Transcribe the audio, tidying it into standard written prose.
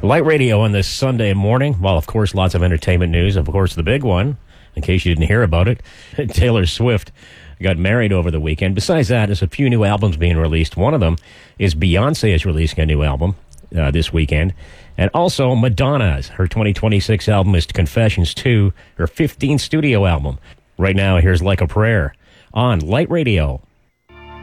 Light Radio on this Sunday morning. Well, of course, lots of entertainment news. Of course, the big one, in case you didn't hear about it, Taylor Swift got married over the weekend. Besides that, there's a few new albums being released. One of them is Beyonce is releasing a new album this weekend. And also Madonna's. Her 2026 album is Confessions 2, her 15th studio album. Right now, here's Like a Prayer on Light Radio.